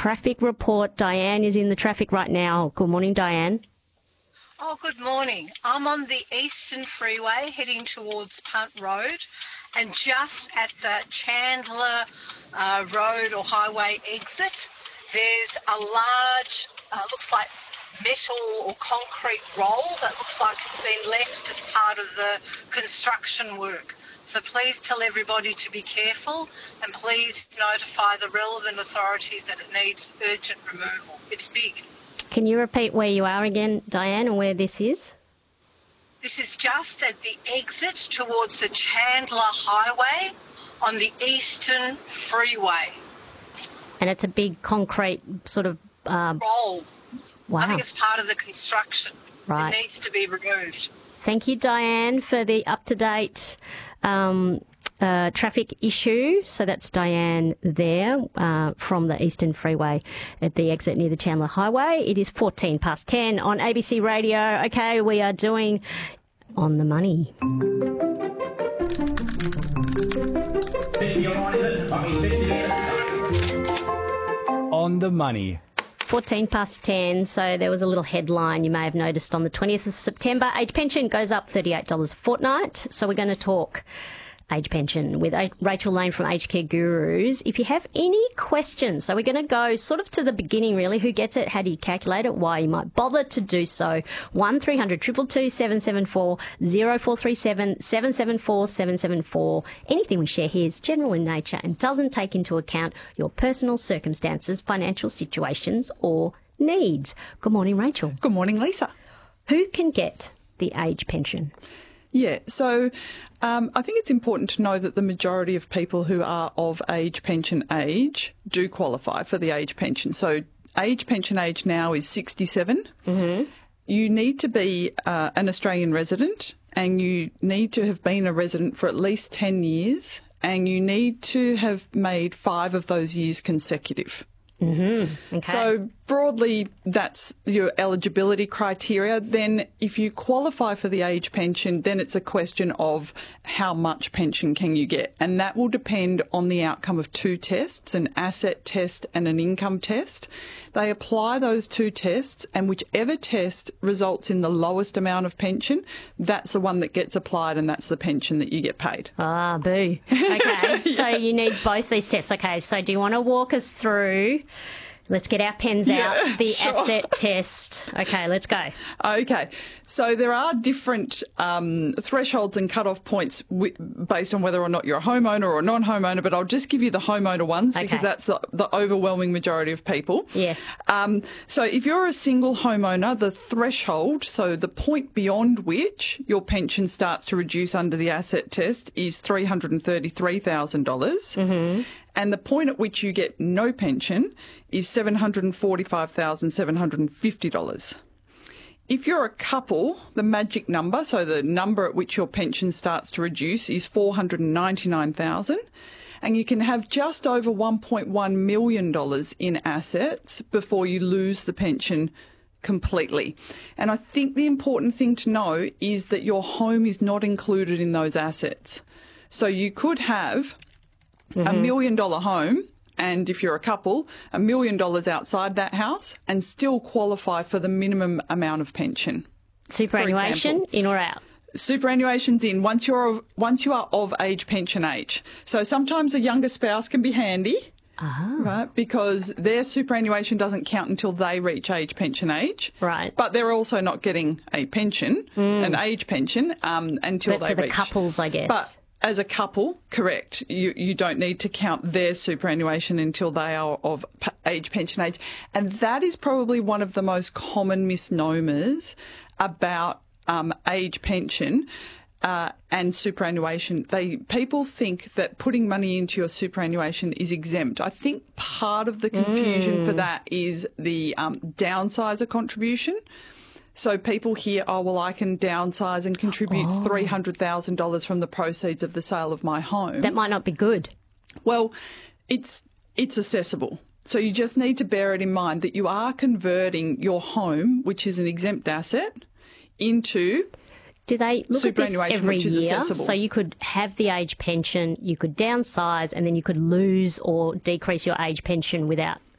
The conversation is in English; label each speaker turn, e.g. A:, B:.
A: traffic report. Diane is in the traffic right now. Good morning, Diane.
B: Oh, good morning. I'm on the Eastern Freeway heading towards Punt Road, and just at the Chandler Road or highway exit, there's a large, looks like metal or concrete roll that looks like it's been left as part of the construction work. So please tell everybody to be careful, and please notify the relevant authorities that it needs urgent removal. It's big.
A: Can you repeat where you are again, Diane, and where this is?
B: This is just at the exit towards the Chandler Highway on the Eastern Freeway.
A: And it's a big concrete sort of...
B: roll.
A: Wow.
B: I think it's part of the construction.
A: Right.
B: It needs to be removed.
A: Thank you, Diane, for the up-to-date traffic issue. So that's Diane there from the Eastern Freeway at the exit near the Chandler Highway. It is 10 on ABC Radio. Okay, we are doing On the Money.
C: On the Money.
A: 10. So there was a little headline you may have noticed on the 20th of September. Age pension goes up $38 a fortnight. So we're going to talk age pension with Rachel Lane from Aged Care Gurus. If you have any questions, so we're going to go sort of to the beginning, really. Who gets it? How do you calculate it? Why you might bother to do so. 1300 222 774 0437 774 774. Anything we share here is general in nature and doesn't take into account your personal circumstances, financial situations or needs. Good morning, Rachel.
D: Good morning, Lisa.
A: Who can get the age pension?
D: Yeah, so I think it's important to know that the majority of people who are of age pension age do qualify for the age pension. So age pension age now is 67. Mm-hmm. You need to be an Australian resident, and you need to have been a resident for at least 10 years, and you need to have made 5 of those years consecutive.
A: Mm-hmm. Okay.
D: So broadly, that's your eligibility criteria. Then if you qualify for the age pension, then it's a question of how much pension can you get. And that will depend on the outcome of 2 tests, an asset test and an income test. They apply those 2 tests, and whichever test results in the lowest amount of pension, that's the one that gets applied, and that's the pension that you get paid.
A: Ah, boo. Okay, so you need both these tests. Okay, so do you want to walk us through... Let's get our pens out. The asset test. Okay, let's go.
D: Okay. So there are different thresholds and cut-off points based on whether or not you're a homeowner or a non-homeowner, but I'll just give you the homeowner ones because that's the overwhelming majority of people.
A: Yes.
D: So if you're a single homeowner, the threshold, so the point beyond which your pension starts to reduce under the asset test is $333,000. Mm-hmm. And the point at which you get no pension is $745,750. If you're a couple, the magic number, so the number at which your pension starts to reduce, is $499,000, and you can have just over $1.1 million in assets before you lose the pension completely. And I think the important thing to know is that your home is not included in those assets. So you could have $1 million home, and if you're a couple, $1 million outside that house, and still qualify for the minimum amount of pension.
A: Superannuation, in or out?
D: Superannuation's in once you are of age pension age. So sometimes a younger spouse can be handy. Right, because their superannuation doesn't count until they reach age pension age.
A: Right.
D: But they're also not getting a pension, an age pension, until they reach.
A: But for the couples, I guess.
D: But as a couple, correct, you don't need to count their superannuation until they are of age pension age. And that is probably one of the most common misnomers about age pension and superannuation. People think that putting money into your superannuation is exempt. I think part of the confusion for that is the downsizer contribution. So people hear, oh, well, I can downsize and contribute $300,000 from the proceeds of the sale of my home.
A: That might not be good.
D: Well, it's accessible. So you just need to bear it in mind that you are converting your home, which is an exempt asset, into
A: Do they look at this every year?
D: Accessible.
A: So you could have the age pension, you could downsize, and then you could lose or decrease your age pension without